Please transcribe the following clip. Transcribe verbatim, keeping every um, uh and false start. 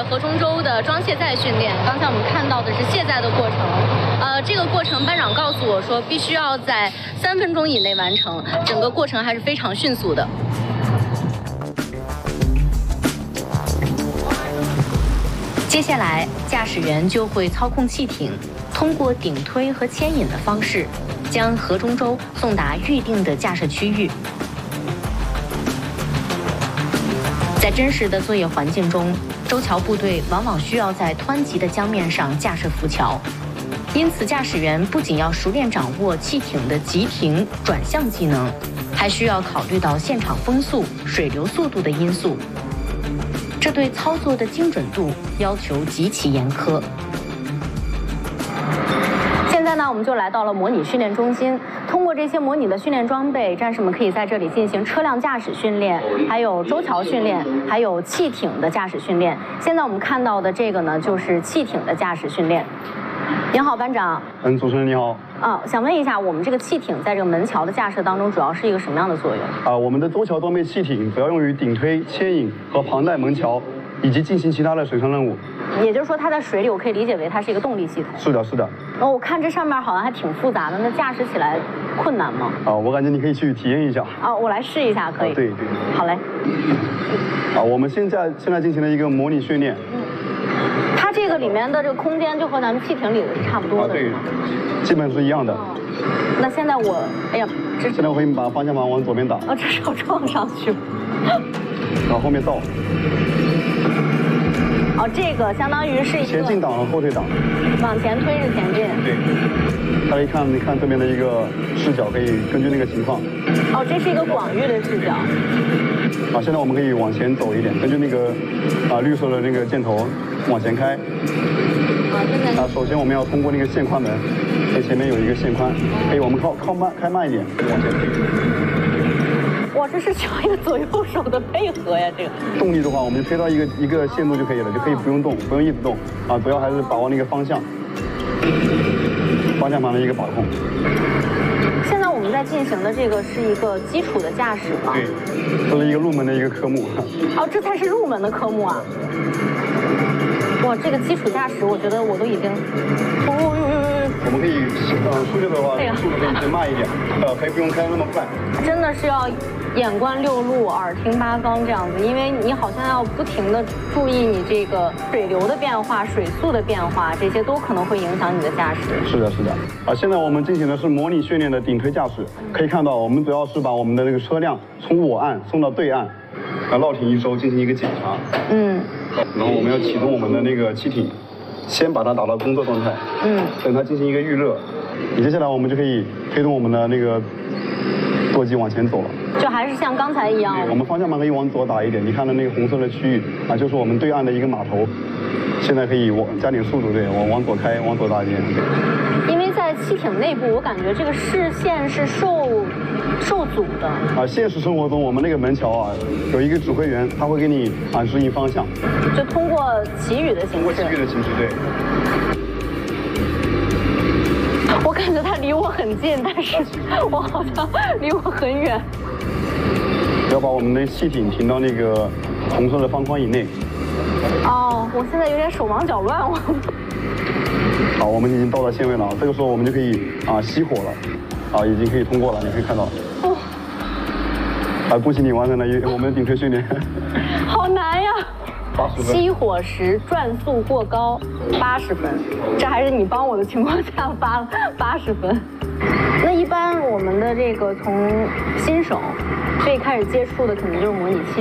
河中舟的装卸载训练。刚才我们看到的是卸载的过程，呃，这个过程班长告诉我说，必须要在三分钟以内完成，整个过程还是非常迅速的。接下来，驾驶员就会操控汽艇，通过顶推和牵引的方式，将河中舟送达预定的架设区域。在真实的作业环境中，舟桥部队往往需要在湍急的江面上架设浮桥，因此驾驶员不仅要熟练掌握汽艇的急停、转向技能，还需要考虑到现场风速、水流速度的因素。这对操作的精准度要求极其严苛。现在呢，我们就来到了模拟训练中心。通过这些模拟的训练装备，战士们可以在这里进行车辆驾驶训练，还有舟桥训练，还有汽艇的驾驶训练。现在我们看到的这个呢，就是汽艇的驾驶训练。您好，班长。 嗯，主持人你好。 啊，想问一下，我们这个汽艇在这个门桥的架设当中，主要是一个什么样的作用？ 啊，我们的舟桥装备汽艇主要用于顶推、牵引和旁带门桥，以及进行其他的水上任务。 也就是说，它在水里，我可以理解为它是一个动力系统。 是的，是的。 哦，我看这上面好像还挺复杂的，那驾驶起来困难吗？ 啊，我感觉你可以去体验一下。 啊，我来试一下，可以。 啊、对对。 好嘞。 啊，我们现在现在进行了一个模拟训练。 嗯。它这个里面的这个空间就和咱们汽艇里的是差不多的， 啊、对，基本是一样的。 哦。那现在我，哎呀，这现在我可以把方向盘往左边打。 哦，这是要撞上去。 往后面倒。 哦，这个相当于是一个前进档和后退档。 往前推是前进。 对。大家看，你看这边的一个视角，可以根据那个情况。 哦，这是一个广域的视角。 啊，现在我们可以往前走一点，根据那个啊绿色的那个箭头往前开。 啊，现在。 啊，首先我们要通过那个线宽门，在前面有一个线宽，可以我们靠靠慢开慢一点往前推。 哇，这是需要一个左右手的配合呀，这个。 动力的话，我们就推到一个一个限度就可以了，就可以不用动，不用一直动啊，主要还是把握那个方向，方向盘的一个把控。 现在我们在进行的这个是一个基础的驾驶吗？ 对，这是一个入门的一个科目。 哦，这才是入门的科目啊！哇，这个基础驾驶，我觉得我都已经，哦呦呦呦！ 我们可以，呃，出去的话，速度可以先慢一点，呃，可以不用开那么快。 真的是要眼观六路，耳听八方这样子，因为你好像要不停的注意你这个水流的变化、水速的变化，这些都可能会影响你的驾驶。 是的，是的。啊，现在我们进行的是模拟训练的顶推驾驶，可以看到，我们主要是把我们的这个车辆从我岸送到对岸，啊，绕停一周进行一个检查。嗯。然后我们要启动我们的那个汽艇，先把它打到工作状态。嗯。等它进行一个预热，接下来我们就可以推动我们的那个舵机往前走了。 就还是像刚才一样。 我们方向盘可以往左打一点，你看到那个红色的区域啊，就是我们对岸的一个码头。现在可以往加点速度，对，往往左开，往左打一点。 因为在汽艇内部，我感觉这个视线是受受阻的。 啊，现实生活中我们那个门桥啊，有一个指挥员，他会给你啊指引方向。 就通过旗语的形式。 通过旗语的形式，对。 我感觉他离我很近，但是我好像离我很远。 要把我们的汽艇停到那个红色的方框以内。 哦，我现在有点手忙脚乱，我。 好，我们已经到了线位了，这个时候我们就可以啊熄火了，啊，已经可以通过了，你可以看到。哦。啊，恭喜你完成了我们的顶推训练。 好难呀！ 八十分。 熄火时转速过高，八十分。这还是你帮我的情况下发了八十分。那一般我们的这个从新手最开始接触的可能就是模拟器。